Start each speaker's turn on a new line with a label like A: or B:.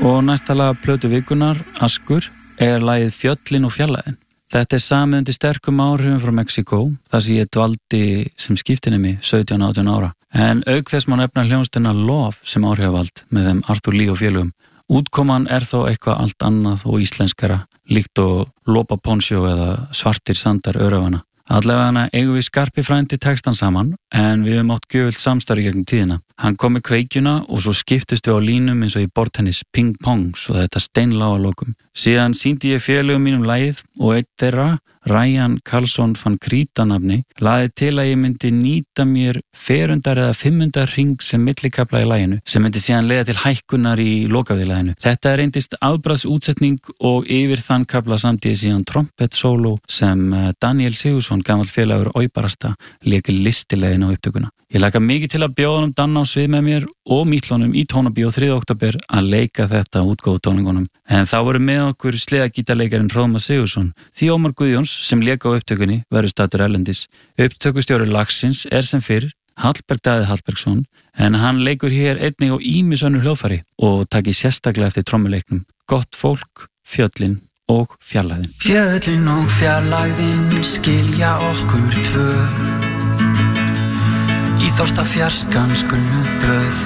A: Og næsta lag plötu vikunnar, Askur, lagið Fjöllin og fjarlægðin. Þetta samið undir sterkum áhrifum frá Mexíkó, þar sem ég dvaldi sem skiptinemi 17-18 ára. En auk þess má nefna hljómsveitina Love sem áhrifavald með þeim Arthur Lee og félögum. Útkoman þó eitthvað allt annað og íslenskara, líkt og Lopa Poncho eða Svartir sandar öröfana. Allavega eigum við Skarpi frændi textan saman, en við höfum átt gjöfult samstarfi gegnum tíðina. Hann kom með kveikjuna og svo skiptust við á línum eins og í borðtennis ping-pong, svo þetta steinlága lokum. Síðan sýndi ég félögum mínum lagið og einn þeirra, Ryan Karlsson van Krítanafni, lagði til að ég myndi nýta mér 400 eða 500 hring sem millikafla í laginu, sem myndi síðan leiða til hækkunar í lokaðilaginu. Þetta reyndist afbragðsútsetning og yfir þann kafla samtíði síðan trompetsóló sem Daniel Sigursson, gamall félagur Óibarasta, lék listilegin á upptökuna. Ég laka mikið til að bjóða honum Danna á svið með mér og Mítlónum í Tónabíó 3. október að leika þetta útgáfu tónleikunum. En þá voru með okkur sleðagítarleikarin Hróðmar Sigursson, því Ómar Guðjóns sem lék á upptökunni verður staddur erlendis. Upptökustjóri lagsins sem fyrr Hallberg Daði Hallbergsson, en hann leikur hér einnig á ýmis önnur hljóðfæri og taki sérstaklega eftir trommuleiknum. Gott fólk, fjöllin og fjarlægðin.
B: Fjöllin og fjarlægðin skilja okkur tvö. Í þorsta fjarskan skulnu blöð.